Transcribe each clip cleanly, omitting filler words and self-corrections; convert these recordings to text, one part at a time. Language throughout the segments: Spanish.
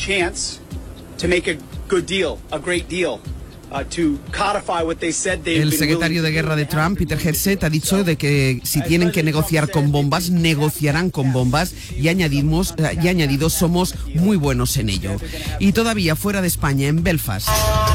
chance to make a good deal, a great deal. El secretario de Guerra de Trump, Peter Hegseth, ha dicho de que si tienen que negociar con bombas, negociarán con bombas y ha añadido somos muy buenos en ello. Y todavía fuera de España, en Belfast.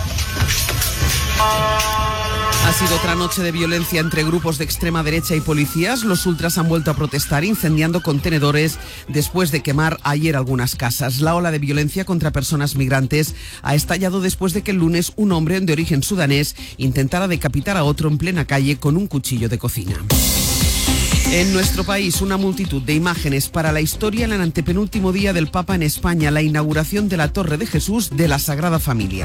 Ha sido otra noche de violencia entre grupos de extrema derecha y policías. Los ultras han vuelto a protestar incendiando contenedores después de quemar ayer algunas casas. La ola de violencia contra personas migrantes ha estallado después de que el lunes un hombre de origen sudanés intentara decapitar a otro en plena calle con un cuchillo de cocina. En nuestro país, una multitud de imágenes para la historia en el antepenúltimo día del Papa en España, la inauguración de la Torre de Jesús de la Sagrada Familia.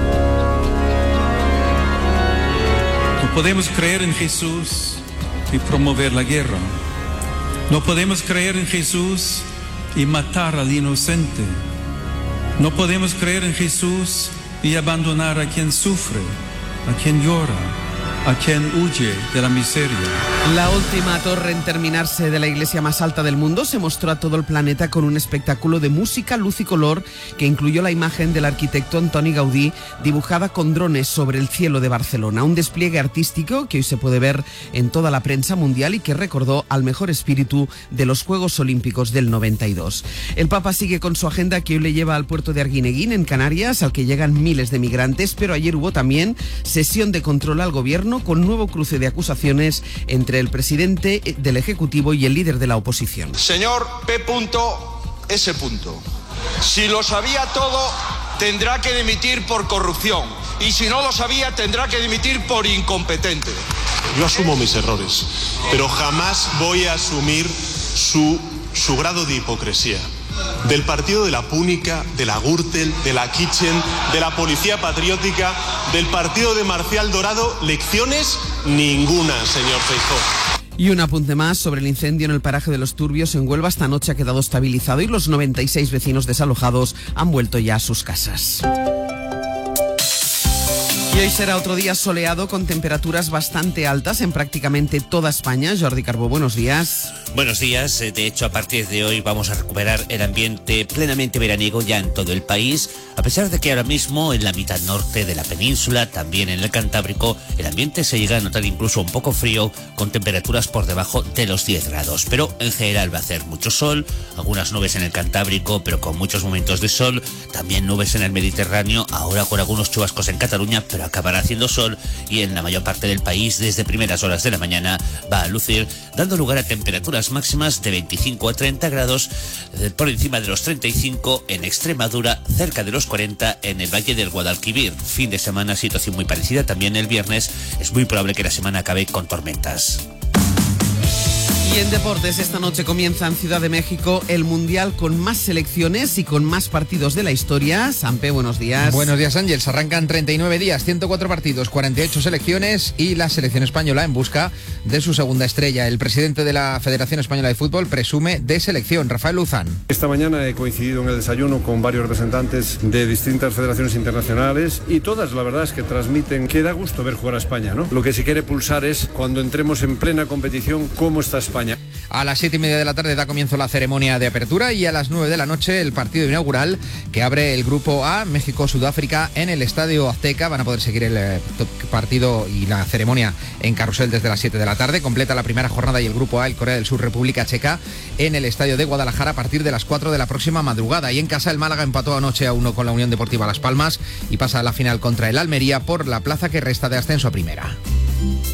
No podemos creer en Jesús y promover la guerra. No podemos creer en Jesús y matar al inocente. No podemos creer en Jesús y abandonar a quien sufre, a quien llora, a quien huye de la miseria. La última torre en terminarse de la iglesia más alta del mundo se mostró a todo el planeta con un espectáculo de música, luz y color que incluyó la imagen del arquitecto Antoni Gaudí dibujada con drones sobre el cielo de Barcelona. Un despliegue artístico que hoy se puede ver en toda la prensa mundial y que recordó al mejor espíritu de los Juegos Olímpicos del 92. El Papa sigue con su agenda que hoy le lleva al puerto de Arguineguín, en Canarias, al que llegan miles de migrantes, pero ayer hubo también sesión de control al gobierno con nuevo cruce de acusaciones entre el presidente del Ejecutivo y el líder de la oposición. Señor P.S. Si lo sabía todo, tendrá que dimitir por corrupción. Y si no lo sabía, tendrá que dimitir por incompetente. Yo asumo mis errores, pero jamás voy a asumir su grado de hipocresía. Del partido de la Púnica, de la Gürtel, de la Kitchen, de la Policía Patriótica, del partido de Marcial Dorado, lecciones ninguna, señor Feijóo. Y un apunte más sobre el incendio en el paraje de Los Turbios en Huelva. Esta noche ha quedado estabilizado y los 96 vecinos desalojados han vuelto ya a sus casas. Y hoy será otro día soleado con temperaturas bastante altas en prácticamente toda España. Jordi Carbó, buenos días. Buenos días. De hecho, a partir de hoy vamos a recuperar el ambiente plenamente veraniego ya en todo el país, a pesar de que ahora mismo en la mitad norte de la península, también en el Cantábrico, el ambiente se llega a notar incluso un poco frío, con temperaturas por debajo de los 10 grados. Pero en general va a hacer mucho sol, algunas nubes en el Cantábrico, pero con muchos momentos de sol, también nubes en el Mediterráneo, ahora con algunos chubascos en Cataluña, pero acabará haciendo sol, y en la mayor parte del país desde primeras horas de la mañana va a lucir, dando lugar a temperaturas máximas de 25 a 30 grados, por encima de los 35 en Extremadura, cerca de los 40 en el Valle del Guadalquivir. Fin de semana, situación muy parecida también el viernes. Es muy probable que la semana acabe con tormentas. Y en deportes, esta noche comienza en Ciudad de México el Mundial con más selecciones y con más partidos de la historia. Sampe, buenos días. Buenos días, Ángels. Arrancan 39 días, 104 partidos, 48 selecciones y la selección española en busca de su segunda estrella. El presidente de la Federación Española de Fútbol presume de selección, Rafael Luzán. Esta mañana he coincidido en el desayuno con varios representantes de distintas federaciones internacionales y todas, la verdad, es que transmiten que da gusto ver jugar a España, ¿no? Lo que se quiere pulsar es, cuando entremos en plena competición, cómo está España. A las 7:30 de la tarde da comienzo la ceremonia de apertura y a las 9 de la noche el partido inaugural que abre el grupo A, México-Sudáfrica, en el Estadio Azteca. Van a poder seguir el partido y la ceremonia en carrusel desde las 7 de la tarde. Completa la primera jornada y el grupo A, el Corea del Sur, República Checa, en el Estadio de Guadalajara a partir de las 4 de la próxima madrugada. Y en casa el Málaga empató anoche a 1 con la Unión Deportiva Las Palmas y pasa a la final contra el Almería por la plaza que resta de ascenso a primera.